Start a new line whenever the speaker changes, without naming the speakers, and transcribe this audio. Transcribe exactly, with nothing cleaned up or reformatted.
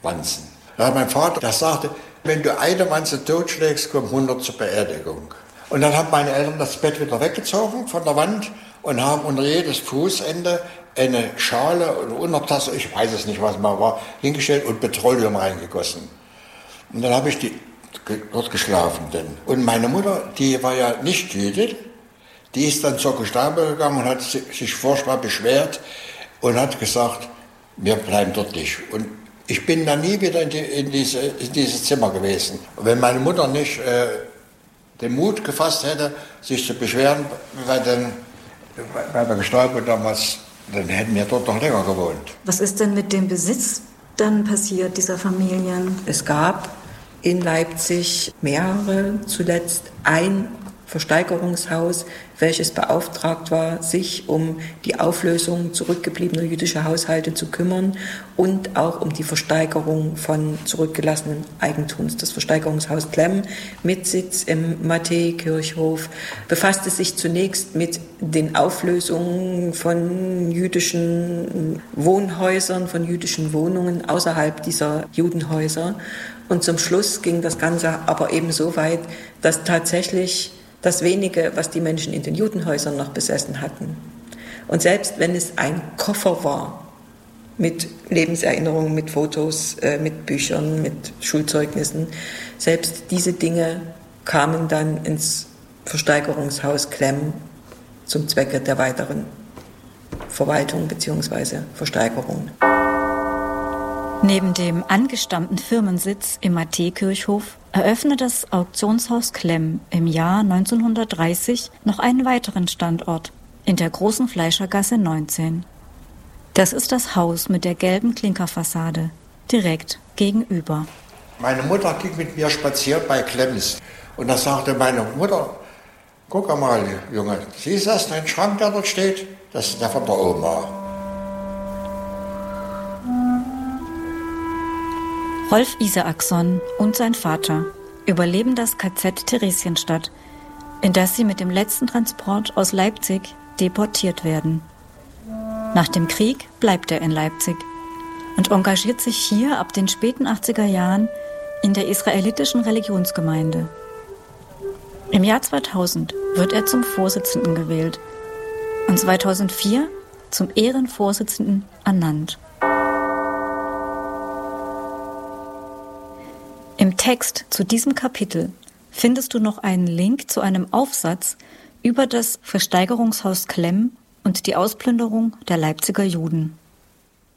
Wanzen. Da hat mein Vater, der sagte, wenn du eine Wanze totschlägst, kommen hundert zur Beerdigung. Und dann haben meine Eltern das Bett wieder weggezogen von der Wand und haben unter jedes Fußende eine Schale und Untertasse, ich weiß es nicht, was mal war, hingestellt und Petroleum reingegossen. Und dann habe ich die, dort geschlafen. Denn. Und meine Mutter, die war ja nicht Jüdin, die ist dann zur Gestapo gegangen und hat sich furchtbar beschwert und hat gesagt, wir bleiben dort nicht. Und ich bin dann nie wieder in, die, in, diese, in dieses Zimmer gewesen. Und wenn meine Mutter nicht äh, den Mut gefasst hätte, sich zu beschweren, weil, dann, weil der Gestapo damals, dann hätten wir dort noch länger gewohnt.
Was ist denn mit dem Besitz dann passiert, dieser Familien?
Es gab in Leipzig mehrere, zuletzt ein Versteigerungshaus, welches beauftragt war, sich um die Auflösung zurückgebliebener jüdischer Haushalte zu kümmern und auch um die Versteigerung von zurückgelassenen Eigentums. Das Versteigerungshaus Klemm mit Sitz im Matthäikirchhof befasste sich zunächst mit den Auflösungen von jüdischen Wohnhäusern, von jüdischen Wohnungen außerhalb dieser Judenhäuser. Und zum Schluss ging das Ganze aber eben so weit, dass tatsächlich das wenige, was die Menschen in den Judenhäusern noch besessen hatten. Und selbst wenn es ein Koffer war, mit Lebenserinnerungen, mit Fotos, äh, mit Büchern, mit Schulzeugnissen, selbst diese Dinge kamen dann ins Versteigerungshaus Klemm zum Zwecke der weiteren Verwaltung bzw. Versteigerung.
Neben dem angestammten Firmensitz im Matthäikirchhof eröffnet das Auktionshaus Klemm im Jahr neunzehnhundertdreißig noch einen weiteren Standort in der Großen Fleischergasse neunzehn. Das ist das Haus mit der gelben Klinkerfassade, direkt gegenüber.
Meine Mutter ging mit mir spazieren bei Klemms und da sagte meine Mutter, guck mal, Junge, siehst du das, dein Schrank, der dort steht? Das ist der von der Oma.
Rolf Isaakson und sein Vater überleben das K Z Theresienstadt, in das sie mit dem letzten Transport aus Leipzig deportiert werden. Nach dem Krieg bleibt er in Leipzig und engagiert sich hier ab den späten achtziger Jahren in der israelitischen Religionsgemeinde. Im Jahr zweitausend wird er zum Vorsitzenden gewählt und zweitausendvier zum Ehrenvorsitzenden ernannt. Im Text zu diesem Kapitel findest du noch einen Link zu einem Aufsatz über das Versteigerungshaus Klemm und die Ausplünderung der Leipziger Juden.